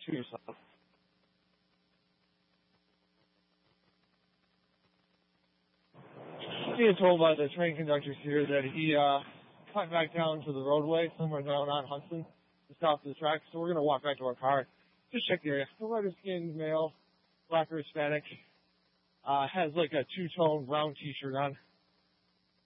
to yourself. Being told by the train conductors here that he went back down to the roadway somewhere down on Hudson, just off the track. So we're gonna walk back to our car, just check the area. The lighter-skinned male, black or Hispanic, has like a two-tone brown T-shirt on.